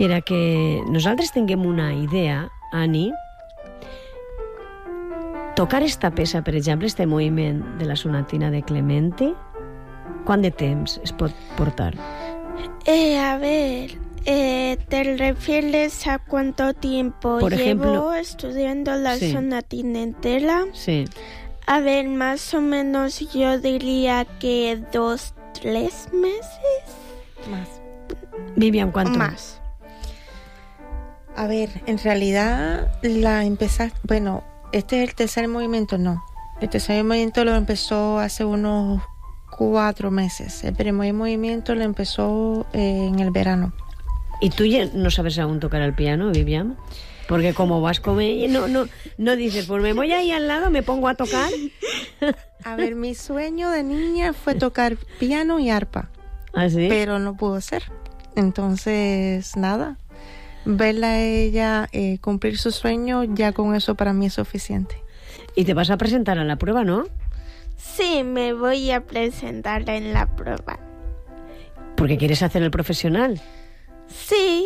Per a que nosaltres tinguem una idea, Ani, tocar esta peça, per exemple, este moviment de la sonatina de Clementi, quant de temps es pot portar? A ver, ¿te refieres a cuánto tiempo Por ejemplo, llevo estudiando la sonatina entera? Sí. A ver, más o menos yo diría que 2-3 meses. Más. Vivian, ¿cuánto? Más. A ver, en realidad la empezaste... Bueno, este es el tercer movimiento, no. El tercer movimiento lo empezó hace unos 4 meses. El primer movimiento lo empezó en el verano. ¿Y tú ya no sabes aún tocar el piano, Vivian? Porque como vas con ella, no dices, pues me voy ahí al lado, me pongo a tocar. A ver, mi sueño de niña fue tocar piano y arpa. ¿Ah, sí? Pero no pudo ser. Entonces, nada. Verla a ella cumplir su sueño, ya con eso para mí es suficiente. Y te vas a presentar a la prueba, ¿no? Sí, me voy a presentar en la prueba. Porque quieres hacer el profesional. Sí.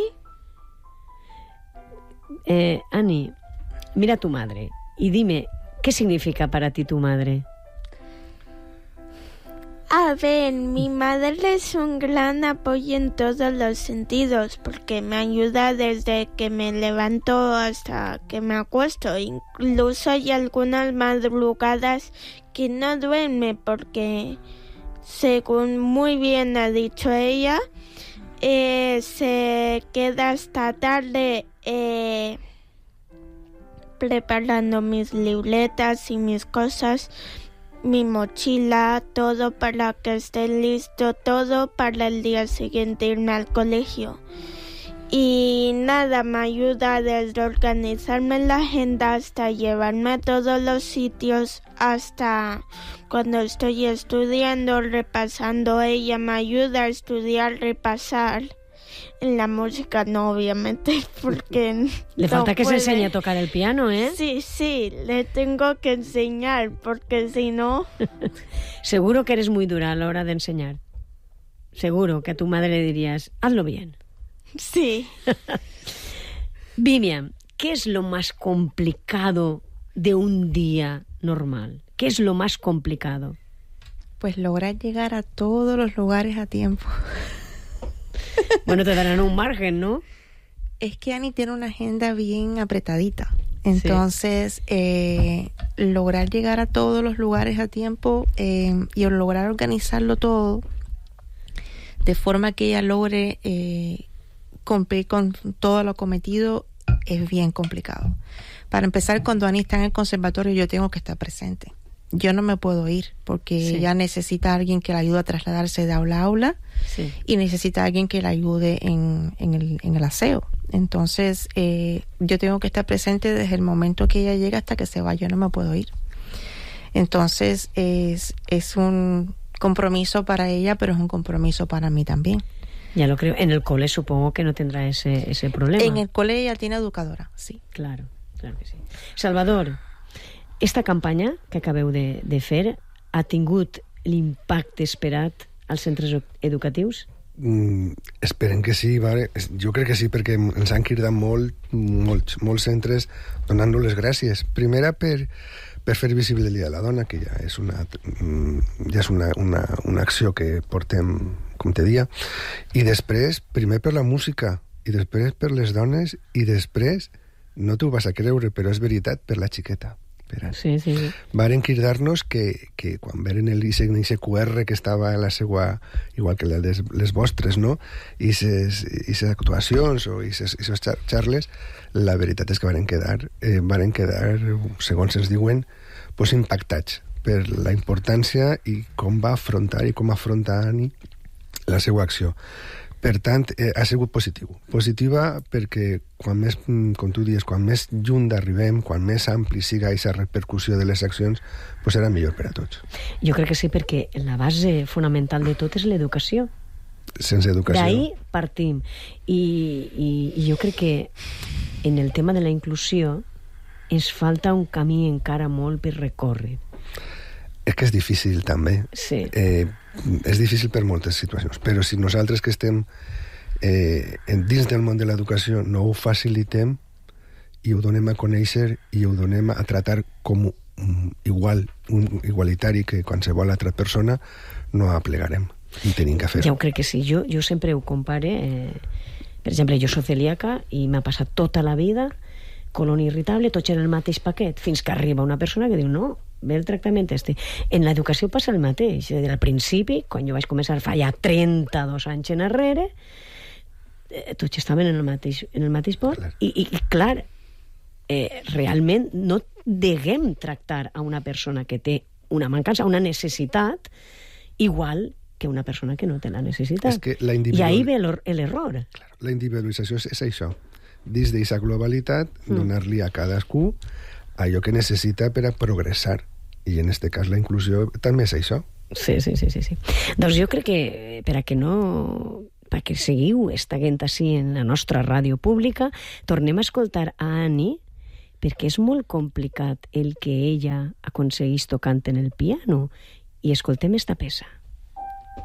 Ani, mira a tu madre y dime, ¿qué significa para ti tu madre? A ver, mi madre es un gran apoyo en todos los sentidos porque me ayuda desde que me levanto hasta que me acuesto. Incluso hay algunas madrugadas que no duerme porque, según muy bien ha dicho ella, se queda hasta tarde preparando mis libretas y mis cosas, mi mochila, todo para que esté listo, todo para el día siguiente irme al colegio. Y nada, me ayuda desde organizarme la agenda hasta llevarme a todos los sitios, hasta cuando estoy estudiando, repasando. Ella me ayuda a estudiar, repasar. En la música no, obviamente, porque le falta no que puede. se enseñe a tocar el piano, ¿eh? Sí, le tengo que enseñar, porque si no... Seguro que eres muy dura a la hora de enseñar. Seguro que a tu madre le dirías, hazlo bien. Sí. Vivian, ¿qué es lo más complicado de un día normal? ¿Qué es lo más complicado? Pues lograr llegar a todos los lugares a tiempo. Bueno, te darán un margen, ¿no? Es que Ani tiene una agenda bien apretadita. Entonces, lograr llegar a todos los lugares a tiempo y lograr organizarlo todo de forma que ella logre cumplir con todo lo cometido es bien complicado. Para empezar, cuando Ani está en el conservatorio, yo tengo que estar presente. Yo no me puedo ir porque ella necesita a alguien que la ayude a trasladarse de aula a aula y necesita a alguien que la ayude en el aseo. Entonces, yo tengo que estar presente desde el momento que ella llega hasta que se va. Yo no me puedo ir. Entonces, es un compromiso para ella, pero es un compromiso para mí también. Ya lo creo. En el cole supongo que no tendrá ese problema. En el cole ella tiene educadora, sí. Claro que sí. Salvador, esta campanya que acabeu de fer ha tingut l'impacte esperat als centres educatius? Esperem que sí, vale? Jo crec que sí, perquè ens han cridat molts centres donant-nos les gràcies. Primera per fer visible el Dia de la Dona, que ja és una acció que portem, com te dia, i després, primer per la música, i després per les dones, i després, no t'ho vas a creure, però és veritat, per la xiqueta. Sí. Varen cridar-nos que quan veren el QR que estava a la seva, igual que les vostres, no? I ses actuacions o ses xarles, la veritat és que varen quedar, segons ens diuen, pues impactats per la importància i com va afrontar i com afronta Ani la seva acció. Per tant, ha sigut positiva perquè quan més, com tu dius, quan més lluny arribem, quan més ampli siga aquesta repercussió de les accions, pues serà millor per a tots. Jo crec que sí, perquè la base fonamental de tot és l'educació. Sense educació. D'ahí partim. I jo crec que en el tema de la inclusió ens falta un camí encara molt per recórrer. És que és difícil també. Sí. És difícil per moltes situacions, però si nosaltres que estem dins del món de l'educació no ho facilitem i ho donem a conèixer i ho donem a tratar com igual, un igualitari que qualsevol altra persona, no aplegarem i tenim que fer-ho. Ja ho crec que sí. Jo sempre ho compare. Per exemple, jo soc celíaca i m'ha passat tota la vida colon irritable, tots en el mateix paquet, fins que arriba una persona que diu no, ve el tractament este. En l'educació passa el mateix. Al principi, quan jo vaig començar fa ja 32 anys enrere, tots estaven en el mateix port i clar, realment no deguem tractar a una persona que té una mancança, una necessitat, igual que una persona que no té la necessitat. És que I ahí ve l'error. La individualització és això. Dins d'aquesta globalitat, donar-li a cadascú allò que necessita per a progressar. I en aquest cas la inclusió també és això. Sí. Doncs jo crec que perquè seguiu estiguent així en la nostra ràdio pública, tornem a escoltar a Annie, perquè és molt complicat el que ella aconseguís tocant en el piano. I escoltem esta peça.